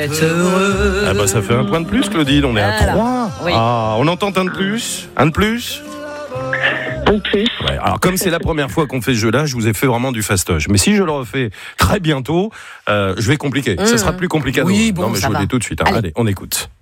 Ah bah ça fait un point de plus, Claudine, on est à 3. Oui. Ah, on entend un de plus. Un de plus. En plus. Ouais, alors comme c'est la première fois qu'on fait ce jeu-là, je vous ai fait vraiment du fastoche. Mais si je le refais très bientôt, je vais compliquer. Ça sera plus compliqué. Oui, bon, non mais ça je vous le va. dis tout de suite. Allez, on écoute.